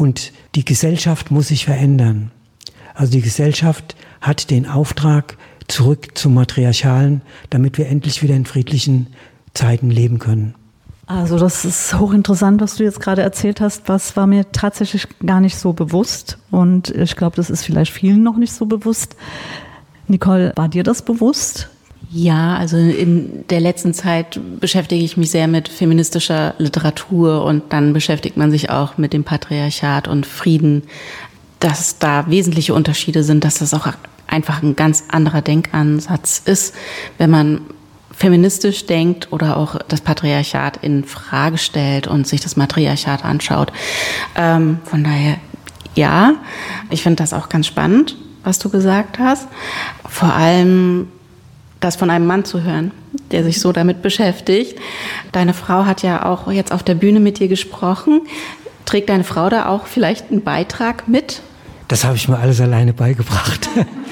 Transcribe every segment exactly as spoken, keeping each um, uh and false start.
Und die Gesellschaft muss sich verändern. Also die Gesellschaft hat den Auftrag, zurück zum Matriarchalen, damit wir endlich wieder in friedlichen Zeiten leben können. Also das ist hochinteressant, was du jetzt gerade erzählt hast. Was war mir tatsächlich gar nicht so bewusst. Und ich glaube, das ist vielleicht vielen noch nicht so bewusst. Nicole, war dir das bewusst? Ja, also in der letzten Zeit beschäftige ich mich sehr mit feministischer Literatur und dann beschäftigt man sich auch mit dem Patriarchat und Frieden, dass da wesentliche Unterschiede sind, dass das auch einfach ein ganz anderer Denkansatz ist, wenn man feministisch denkt oder auch das Patriarchat in Frage stellt und sich das Matriarchat anschaut. Ähm, von daher, ja, ich finde das auch ganz spannend, was du gesagt hast. Vor allem das von einem Mann zu hören, der sich so damit beschäftigt. Deine Frau hat ja auch jetzt auf der Bühne mit dir gesprochen. Trägt deine Frau da auch vielleicht einen Beitrag mit? Das habe ich mir alles alleine beigebracht.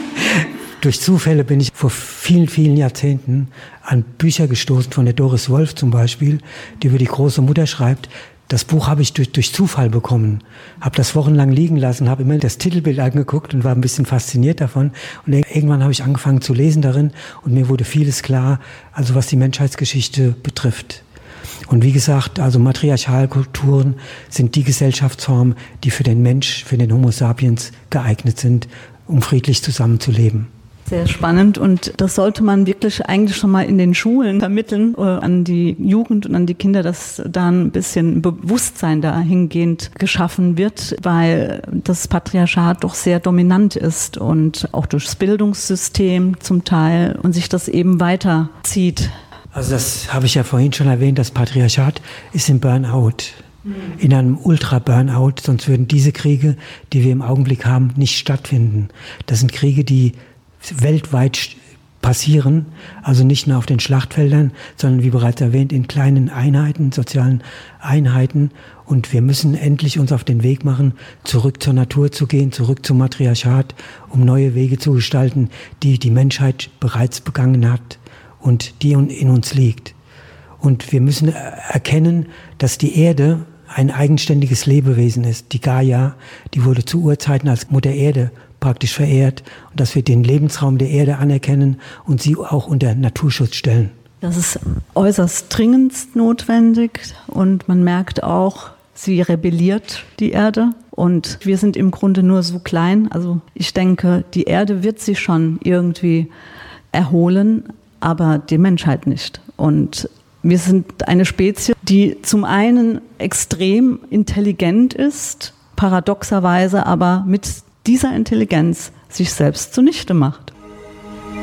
Durch Zufälle bin ich vor vielen, vielen Jahrzehnten an Bücher gestoßen, von der Doris Wolf zum Beispiel, die über die große Mutter schreibt. Das Buch habe ich durch, durch Zufall bekommen, habe das wochenlang liegen lassen, habe immer das Titelbild angeguckt und war ein bisschen fasziniert davon. Und irgendwann habe ich angefangen zu lesen darin und mir wurde vieles klar, also was die Menschheitsgeschichte betrifft. Und wie gesagt, also Matriarchalkulturen sind die Gesellschaftsformen, die für den Mensch, für den Homo sapiens geeignet sind, um friedlich zusammenzuleben. Sehr spannend, und das sollte man wirklich eigentlich schon mal in den Schulen vermitteln, äh, an die Jugend und an die Kinder, dass da ein bisschen Bewusstsein dahingehend geschaffen wird, weil das Patriarchat doch sehr dominant ist und auch durchs Bildungssystem zum Teil und sich das eben weiterzieht. Also das habe ich ja vorhin schon erwähnt, das Patriarchat ist im Burnout. In einem Ultra-Burnout, sonst würden diese Kriege, die wir im Augenblick haben, nicht stattfinden. Das sind Kriege, die weltweit passieren, also nicht nur auf den Schlachtfeldern, sondern wie bereits erwähnt in kleinen Einheiten, sozialen Einheiten. Und wir müssen endlich uns auf den Weg machen, zurück zur Natur zu gehen, zurück zum Matriarchat, um neue Wege zu gestalten, die die Menschheit bereits begangen hat und die in uns liegt. Und wir müssen erkennen, dass die Erde ein eigenständiges Lebewesen ist. Die Gaia, die wurde zu Urzeiten als Mutter Erde praktisch verehrt, und dass wir den Lebensraum der Erde anerkennen und sie auch unter Naturschutz stellen. Das ist äußerst dringend notwendig, und man merkt auch, sie rebelliert, die Erde, und wir sind im Grunde nur so klein. Also ich denke, die Erde wird sich schon irgendwie erholen, aber die Menschheit nicht. Und wir sind eine Spezies, die zum einen extrem intelligent ist, paradoxerweise aber mit dieser Intelligenz sich selbst zunichte macht.